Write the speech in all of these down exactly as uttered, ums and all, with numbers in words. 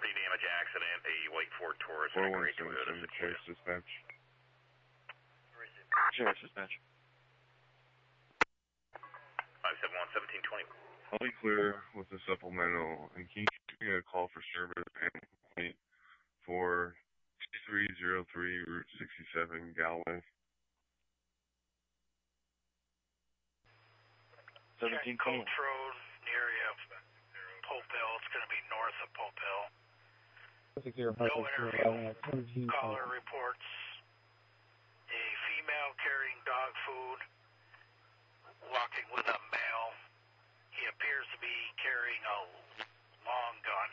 property damage accident, a white Ford Taurus and a gray Toyota Sequoia. Dispatch. Sheriff Dispatch. five seven one, seventeen twenty. I'll be clear with the supplemental, and can you give me a call for service and complaint for three oh three Route sixty-seven, Galway? seventeen twenty. Coach Road, near uh, Pope Hill. It's going to be north of Pope Hill. No interview. Caller reports a female carrying dog food, walking with a male. He appears to be carrying a long gun.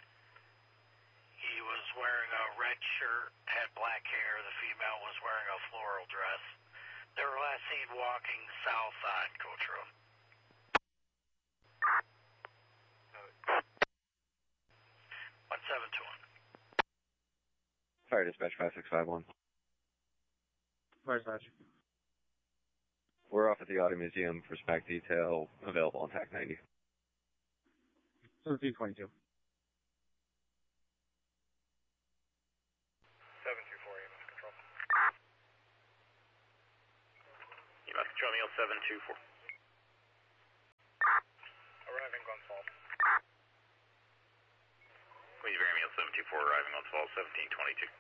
He was wearing a red shirt, had black hair. The female was wearing a floral dress. They were last seen walking south on Coach Road. one seven two one. Fire Dispatch five six five one. Fire Dispatch. We're off at the Auto Museum for SPAC detail, available on T A C ninety. seventeen twenty-two. seven two four, E M S Control. E M S Control, Neil seven two four. Arriving on Falls. Queens Bear Meal seven two four, arriving on Falls, seventeen twenty-two.